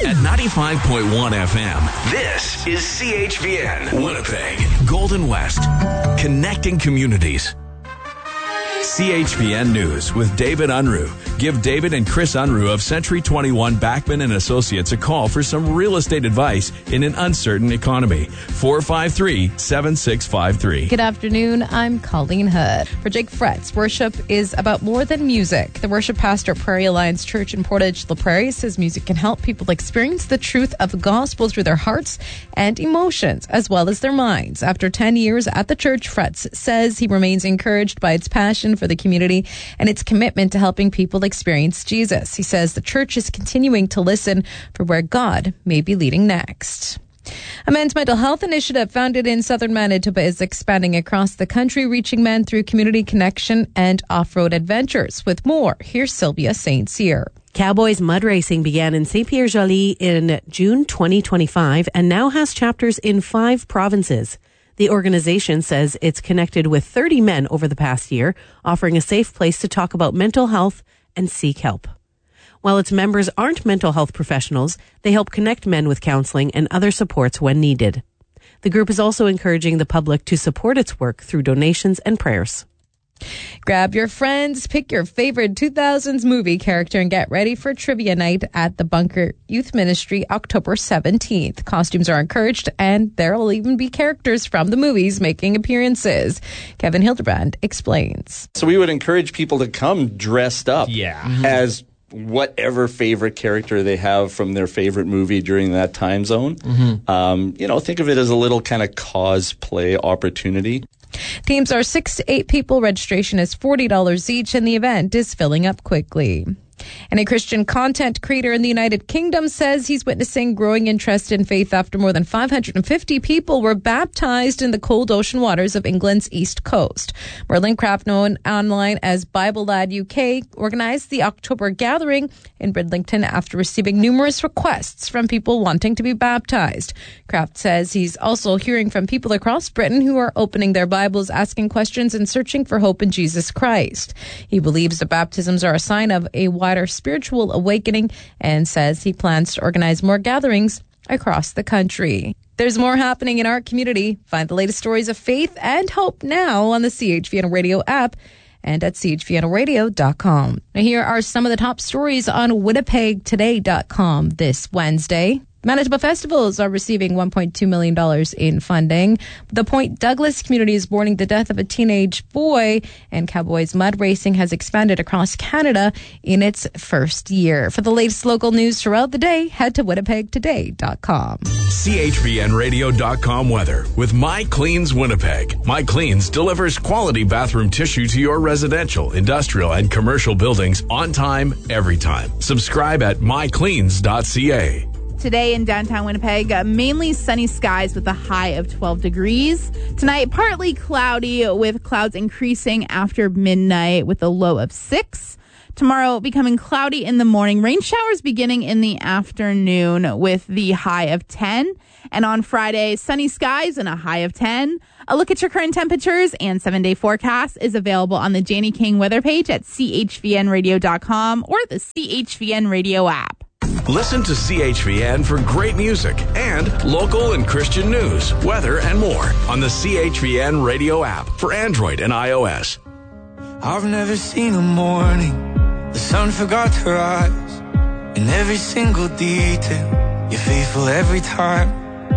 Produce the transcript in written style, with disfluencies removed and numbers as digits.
At 95.1 FM, this is CHVN, Winnipeg, Golden West, connecting communities. CHVN News with David Unruh. Give David and Chris Unruh of Century 21 Backman and Associates a call for some real estate advice in an uncertain economy. 453-7653. Good afternoon. I'm Colleen Hood. For Jake Fretz, worship is about more than music. The worship pastor at Prairie Alliance Church in Portage La Prairie says music can help people experience the truth of the gospel through their hearts and emotions, as well as their minds. After 10 years at the church, Fretz says he remains encouraged by its passion for the community and its commitment to helping people experience Jesus. He says the church is continuing to listen for where God may be leading next. A men's mental health initiative founded in southern Manitoba is expanding across the country, reaching men through community connection and off-road adventures. With more, here's Sylvia St. Cyr. Cowboys Mud Racing began in Saint-Pierre-Joly in June 2025 and now has chapters in 5 provinces. The organization says it's connected with 30 men over the past year, offering a safe place to talk about mental health and seek help. While its members aren't mental health professionals, they help connect men with counseling and other supports when needed. The group is also encouraging the public to support its work through donations and prayers. Grab your friends, pick your favorite 2000s movie character, and get ready for trivia night at the Bunker Youth Ministry October 17th. Costumes are encouraged, and there will even be characters from the movies making appearances. Kevin Hildebrand explains. So we would encourage people to come dressed up as whatever favorite character they have from their favorite movie during that time zone. Think of it as a little kind of cosplay opportunity. Teams are 6 to 8 people. Registration is $40 each, and the event is filling up quickly. And a Christian content creator in the United Kingdom says he's witnessing growing interest in faith after more than 550 people were baptized in the cold ocean waters of England's east coast. Merlin Craft, known online as Bible Lad UK, organized the October gathering in Bridlington after receiving numerous requests from people wanting to be baptized. Craft says he's also hearing from people across Britain who are opening their Bibles, asking questions, and searching for hope in Jesus Christ. He believes the baptisms are a sign of a wider spiritual awakening and says he plans to organize more gatherings across the country. There's more happening in our community. Find the latest stories of faith and hope now on the CHVN Radio app and at chvnradio.com. Now, here are some of the top stories on winnipegtoday.com this Wednesday. Manitoba Festivals are receiving $1.2 million in funding. The Point Douglas community is mourning the death of a teenage boy, and Cowboys Mud Racing has expanded across Canada in its first year. For the latest local news throughout the day, head to winnipegtoday.com. CHVNradio.com weather with My Cleans Winnipeg. My Cleans delivers quality bathroom tissue to your residential, industrial, and commercial buildings on time, every time. Subscribe at mycleans.ca. Today in downtown Winnipeg, mainly sunny skies with a high of 12 degrees. Tonight, partly cloudy with clouds increasing after midnight with a low of 6. Tomorrow, becoming cloudy in the morning. Rain showers beginning in the afternoon with the high of 10. And on Friday, sunny skies and a high of 10. A look at your current temperatures and 7-day forecast is available on the Janie King weather page at chvnradio.com or the CHVN Radio app. Listen to CHVN for great music and local and Christian news, weather, and more on the CHVN Radio app for Android and iOS. I've never seen a morning the sun forgot to rise. In every single detail, you're faithful every time.